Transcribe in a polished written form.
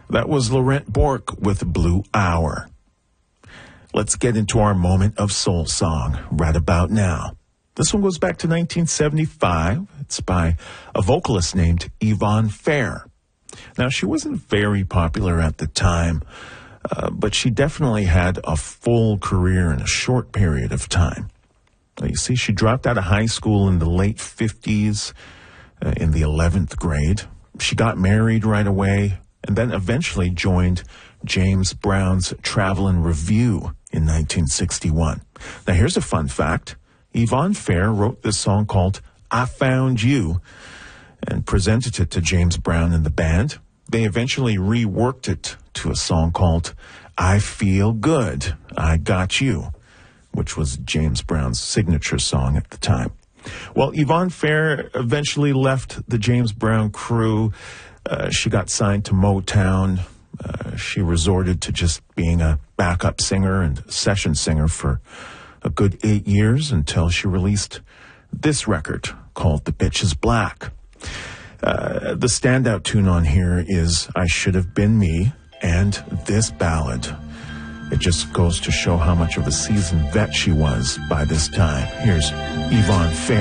That was Laurent Bourque with Blue Hour. Let's get into our moment of soul song right about now. This one goes back to 1975. It's by a vocalist named Yvonne Fair. Now, she wasn't very popular at the time, but she definitely had a full career in a short period of time. You see, she dropped out of high school in the late 50s, in the 11th grade. She got married right away, and then eventually joined James Brown's Travelin' Revue in 1961. Now, here's a fun fact. Yvonne Fair wrote this song called I Found You and presented it to James Brown and the band. They eventually reworked it to a song called I Feel Good, I Got You, which was James Brown's signature song at the time. Well, Yvonne Fair eventually left the James Brown crew. She got signed to Motown. She resorted to just being a backup singer and session singer for a good 8 years until she released this record called The Bitch Is Black. The standout tune on here is I Should Have Been Me and this ballad. It just goes to show how much of a seasoned vet she was by this time. Here's Yvonne Fair.